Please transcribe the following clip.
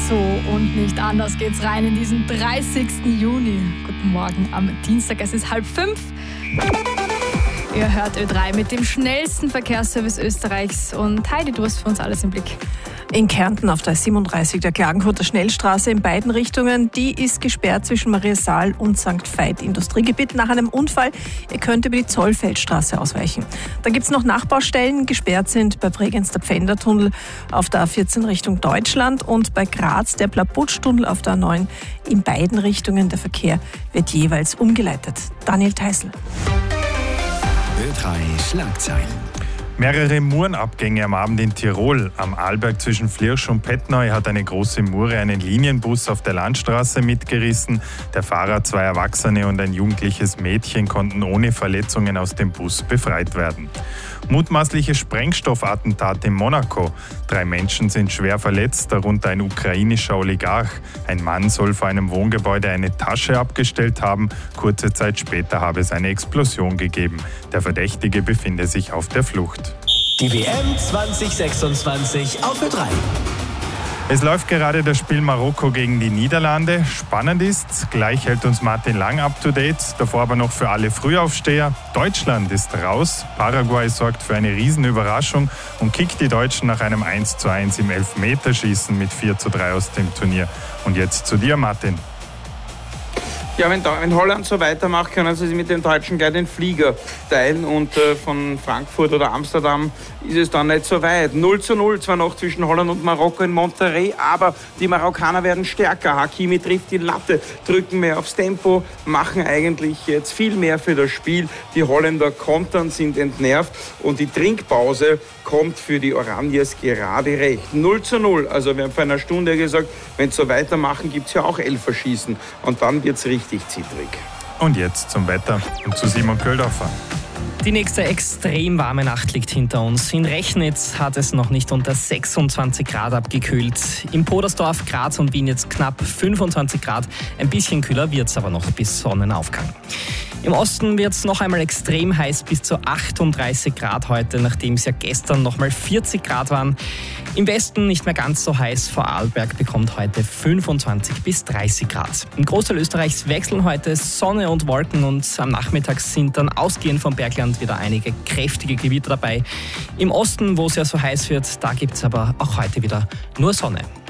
So und nicht anders geht's rein in diesen 30. Juni. Guten Morgen am Dienstag, es ist 4:30. Ihr hört Ö3 mit dem schnellsten Verkehrsservice Österreichs. Und Heidi, du hast für uns alles im Blick. In Kärnten auf der 37 der Klagenfurter Schnellstraße in beiden Richtungen. Die ist gesperrt zwischen Mariasaal und St. Veit Industriegebiet nach einem Unfall. Ihr könnt über die Zollfeldstraße ausweichen. Dann gibt es noch Nachbaustellen. Gesperrt sind bei Bregenz der Pfändertunnel auf der A14 Richtung Deutschland und bei Graz der Plaputsch-Tunnel auf der A9. In beiden Richtungen der Verkehr wird jeweils umgeleitet. Daniel Theißl. Ö3 Schlagzeilen. Mehrere Murenabgänge am Abend in Tirol. Am Arlberg zwischen Flirsch und Pettneu hat eine große Mure einen Linienbus auf der Landstraße mitgerissen. Der Fahrer, 2 Erwachsene und ein jugendliches Mädchen konnten ohne Verletzungen aus dem Bus befreit werden. Mutmaßliche Sprengstoffattentat in Monaco. 3 Menschen sind schwer verletzt, darunter ein ukrainischer Oligarch. Ein Mann soll vor einem Wohngebäude eine Tasche abgestellt haben. Kurze Zeit später habe es eine Explosion gegeben. Der Verdächtige befinde sich auf der Flucht. Die WM 2026 auf Ö3. Es läuft gerade das Spiel Marokko gegen die Niederlande. Spannend ist, gleich hält uns Martin Lang up to date. Davor aber noch für alle Frühaufsteher. Deutschland ist raus. Paraguay sorgt für eine Riesenüberraschung und kickt die Deutschen nach einem 1:1 im Elfmeterschießen mit 4:3 aus dem Turnier. Und jetzt zu dir, Martin. Ja, wenn Holland so weitermacht, können sie sich mit den Deutschen gleich den Flieger teilen und von Frankfurt oder Amsterdam ist es dann nicht so weit. 0:0 zwar noch zwischen Holland und Marokko in Monterrey, aber die Marokkaner werden stärker. Hakimi trifft die Latte, drücken mehr aufs Tempo, machen eigentlich jetzt viel mehr für das Spiel. Die Holländer kontern, sind entnervt und die Trinkpause kommt für die Oranjes gerade recht. 0:0, also wir haben vor einer Stunde gesagt, wenn sie so weitermachen, gibt es ja auch Elferschießen und dann wird es richtig zittrig. Und jetzt zum Wetter und zu Simon Köhldorfer. Die nächste extrem warme Nacht liegt hinter uns. In Rechnitz hat es noch nicht unter 26 Grad abgekühlt. In Podersdorf, Graz und Wien jetzt knapp 25 Grad. Ein bisschen kühler wird es aber noch bis Sonnenaufgang. Im Osten wird es noch einmal extrem heiß, bis zu 38 Grad heute, nachdem es ja gestern noch mal 40 Grad waren. Im Westen nicht mehr ganz so heiß, Vorarlberg bekommt heute 25 bis 30 Grad. Im Großteil Österreichs wechseln heute Sonne und Wolken und am Nachmittag sind dann ausgehend vom Bergland wieder einige kräftige Gewitter dabei. Im Osten, wo es ja so heiß wird, da gibt es aber auch heute wieder nur Sonne.